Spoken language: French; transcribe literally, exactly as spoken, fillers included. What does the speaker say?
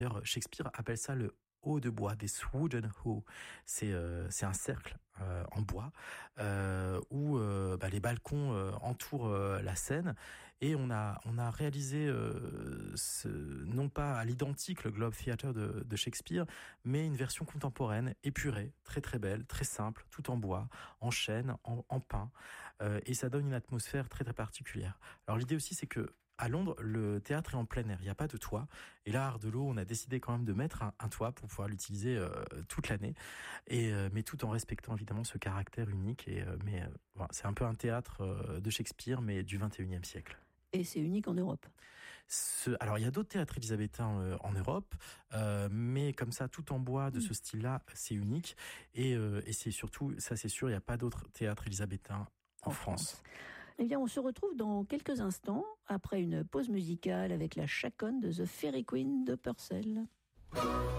D'ailleurs, Shakespeare appelle ça le haut de bois, des wooden hall. C'est euh, c'est un cercle euh, en bois euh, où euh, bah, les balcons euh, entourent euh, la scène, et on a on a réalisé euh, ce, non pas à l'identique le Globe Theatre de, de Shakespeare, mais une version contemporaine, épurée, très très belle, très simple, tout en bois, en chêne, en, en pin, euh, et ça donne une atmosphère très très particulière. Alors l'idée aussi, c'est que à Londres, le théâtre est en plein air, il n'y a pas de toit. Et là, Art-de-L'Eau, on a décidé quand même de mettre un, un toit pour pouvoir l'utiliser euh, toute l'année, et euh, mais tout en respectant évidemment ce caractère unique. Et euh, mais euh, voilà, c'est un peu un théâtre euh, de Shakespeare, mais du vingt et unième siècle. Et c'est unique en Europe. Ce, alors il y a d'autres théâtres élisabétains euh, en Europe, euh, mais comme ça, tout en bois de mmh. ce style-là, c'est unique. Et, euh, et c'est surtout, ça c'est sûr, il n'y a pas d'autres théâtres élisabétains en, en France. France. Eh bien, on se retrouve dans quelques instants, après une pause musicale avec la chaconne de The Fairy Queen de Purcell.